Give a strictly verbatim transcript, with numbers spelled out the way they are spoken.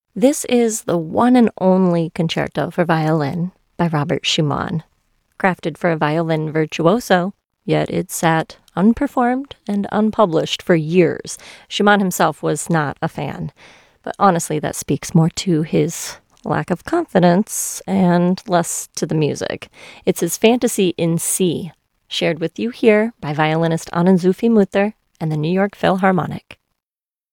This is the one and only concerto for violin by Robert Schumann, crafted for a violin virtuoso, yet it sat unperformed and unpublished for years. Schumann himself was not a fan, but honestly that speaks more to his lack of confidence and less to the music. It's his Fantasy in C, shared with you here by violinist Ann-Sophie Mutter and the New York Philharmonic.